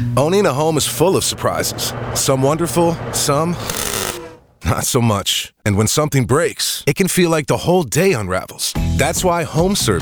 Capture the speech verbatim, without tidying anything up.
Owning a home is full of surprises. Some wonderful, some not so much. And when something breaks, it can feel like the whole day unravels. That's why home service